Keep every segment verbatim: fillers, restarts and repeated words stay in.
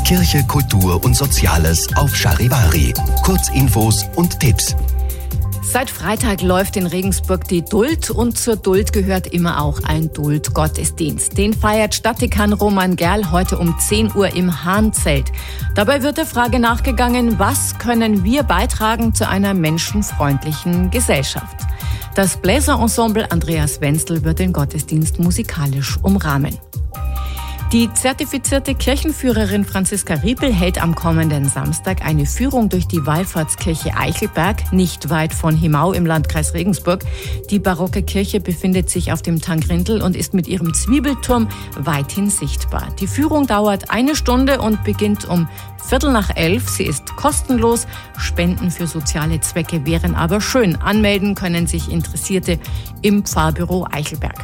Kirche, Kultur und Soziales auf Charivari. Kurzinfos und Tipps. Seit Freitag läuft in Regensburg die Duld und zur Duld gehört immer auch ein Duld-Gottesdienst. Den feiert Stadtdekan Roman Gerl heute um zehn Uhr im Hahnzelt. Dabei wird der Frage nachgegangen, was können wir beitragen zu einer menschenfreundlichen Gesellschaft? Das Bläserensemble Andreas Wenzel wird den Gottesdienst musikalisch umrahmen. Die zertifizierte Kirchenführerin Franziska Riepel hält am kommenden Samstag eine Führung durch die Wallfahrtskirche Eichelberg, nicht weit von Himau im Landkreis Regensburg. Die barocke Kirche befindet sich auf dem Tangrindl und ist mit ihrem Zwiebelturm weithin sichtbar. Die Führung dauert eine Stunde und beginnt um Viertel nach elf. Sie ist kostenlos. Spenden für soziale Zwecke wären aber schön. Anmelden können sich Interessierte im Pfarrbüro Eichelberg.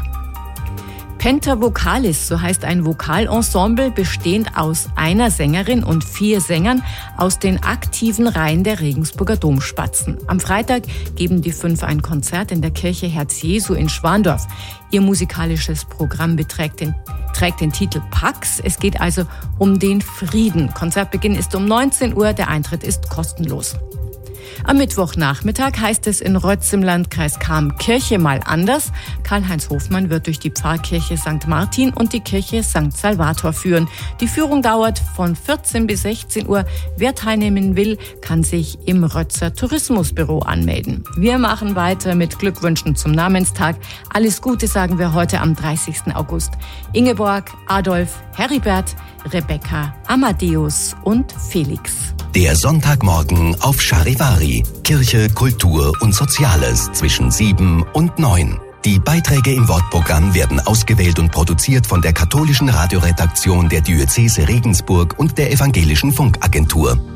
Pentavocalis, so heißt ein Vokalensemble, bestehend aus einer Sängerin und vier Sängern aus den aktiven Reihen der Regensburger Domspatzen. Am Freitag geben die fünf ein Konzert in der Kirche Herz Jesu in Schwandorf. Ihr musikalisches Programm beträgt den, trägt den Titel Pax. Es geht also um den Frieden. Konzertbeginn ist um neunzehn Uhr, der Eintritt ist kostenlos. Am Mittwochnachmittag heißt es in Rötz im Landkreis Cham Kirche mal anders. Karl-Heinz Hofmann wird durch die Pfarrkirche Sankt Martin und die Kirche Sankt Salvator führen. Die Führung dauert von vierzehn bis sechzehn Uhr. Wer teilnehmen will, kann sich im Rötzer Tourismusbüro anmelden. Wir machen weiter mit Glückwünschen zum Namenstag. Alles Gute sagen wir heute am dreißigsten August. Ingeborg, Adolf, Heribert, Rebecca, Amadeus und Felix. Der Sonntagmorgen auf Charivari. Kirche, Kultur und Soziales zwischen sieben und neun. Die Beiträge im Wortprogramm werden ausgewählt und produziert von der katholischen Radioredaktion der Diözese Regensburg und der Evangelischen Funkagentur.